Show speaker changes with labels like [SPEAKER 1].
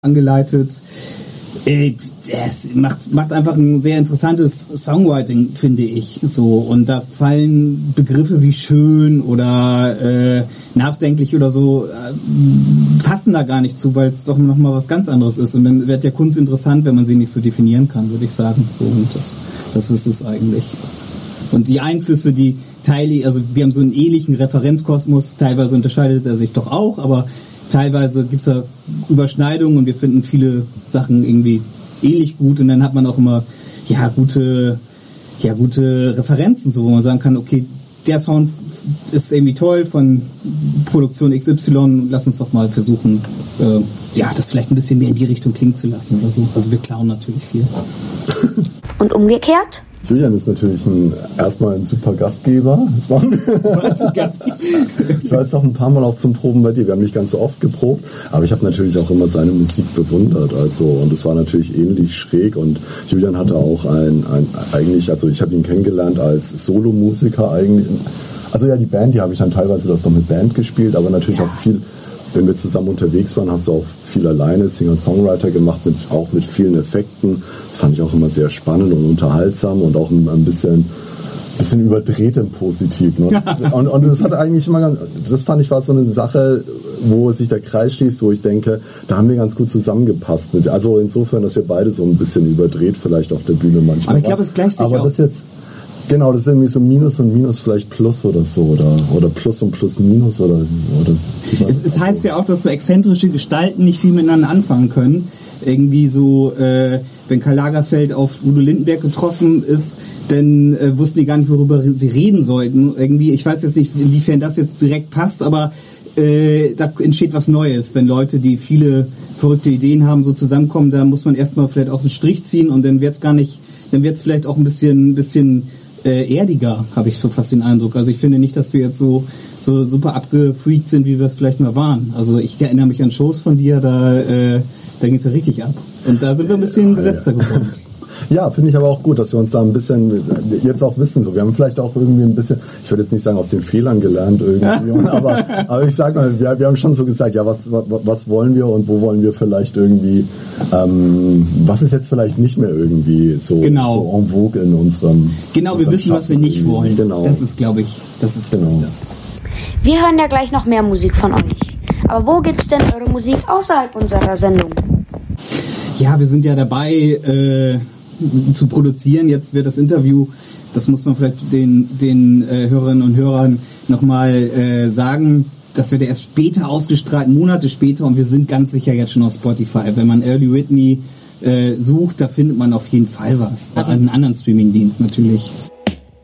[SPEAKER 1] angeleitet. Es macht einfach ein sehr interessantes Songwriting, finde ich. So, und da fallen Begriffe wie schön oder nachdenklich oder so passen da gar nicht zu, weil es doch nochmal was ganz anderes ist. Und dann wird ja Kunst interessant, wenn man sie nicht so definieren kann, würde ich sagen. So, und das ist es eigentlich. Und die Einflüsse, die Teile, also wir haben so einen ähnlichen Referenzkosmos, teilweise unterscheidet er sich doch auch, aber teilweise gibt es da Überschneidungen und wir finden viele Sachen irgendwie ähnlich gut und dann hat man auch immer gute Referenzen, so wo man sagen kann, okay, der Sound ist irgendwie toll von Produktion XY, lass uns doch mal versuchen, das vielleicht ein bisschen mehr in die Richtung klingen zu lassen oder so. Also wir klauen natürlich viel.
[SPEAKER 2] Und umgekehrt?
[SPEAKER 3] Julian ist natürlich erstmal ein super Gastgeber. Ich war jetzt auch ein paar Mal auch zum Proben bei dir. Wir haben nicht ganz so oft geprobt, aber ich habe natürlich auch immer seine Musik bewundert. Und es war natürlich ähnlich schräg. Und Julian hatte auch ich habe ihn kennengelernt als Solomusiker eigentlich. Also ja, die Band, die habe ich dann teilweise das noch mit Band gespielt, aber natürlich auch viel. Wenn wir zusammen unterwegs waren, hast du auch viel alleine Singer-Songwriter gemacht, auch mit vielen Effekten. Das fand ich auch immer sehr spannend und unterhaltsam und auch ein bisschen überdreht im Positiv. Ne? Und das hat eigentlich immer das fand ich war so eine Sache, wo sich der Kreis schließt, wo ich denke, da haben wir ganz gut zusammengepasst. Also insofern, dass wir beide so ein bisschen überdreht vielleicht auf der Bühne manchmal.
[SPEAKER 1] Aber ich glaube, es gleicht sich auch.
[SPEAKER 3] Das jetzt genau, das ist irgendwie so Minus und Minus vielleicht Plus oder so oder Plus und Plus Minus oder
[SPEAKER 1] es heißt ja auch, dass so exzentrische Gestalten nicht viel miteinander anfangen können. Irgendwie so, wenn Karl Lagerfeld auf Udo Lindenberg getroffen ist, dann wussten die gar nicht, worüber sie reden sollten. Irgendwie, ich weiß jetzt nicht, inwiefern das jetzt direkt passt, aber da entsteht was Neues, wenn Leute, die viele verrückte Ideen haben, so zusammenkommen. Da muss man erstmal vielleicht auch einen Strich ziehen und dann wird's vielleicht auch ein bisschen erdiger, habe ich so fast den Eindruck. Also ich finde nicht, dass wir jetzt so super abgefreakt sind, wie wir es vielleicht mal waren. Also ich erinnere mich an Shows von dir, da ging es ja richtig ab. Und da sind wir ein bisschen gesetzter geworden.
[SPEAKER 3] Ja, finde ich aber auch gut, dass wir uns da ein bisschen jetzt auch wissen. So, wir haben vielleicht auch irgendwie ein bisschen, ich würde jetzt nicht sagen aus den Fehlern gelernt irgendwie, aber ich sag mal, wir haben schon so gesagt, ja, was wollen wir und wo wollen wir vielleicht irgendwie, was ist jetzt vielleicht nicht mehr irgendwie so en vogue in unserem
[SPEAKER 1] Genau, wir wissen, was wir nicht wollen.
[SPEAKER 3] Genau.
[SPEAKER 1] Das ist, glaube ich, das.
[SPEAKER 2] Wir hören ja gleich noch mehr Musik von euch. Aber wo gibt's denn eure Musik außerhalb unserer Sendung?
[SPEAKER 1] Ja, wir sind ja dabei, zu produzieren. Jetzt wird das Interview, das muss man vielleicht den Hörerinnen und Hörern nochmal sagen, das wird ja erst später ausgestrahlt, Monate später, und wir sind ganz sicher jetzt schon auf Spotify. Wenn man Early Whitney sucht, da findet man auf jeden Fall was. An einem anderen Streamingdienst natürlich.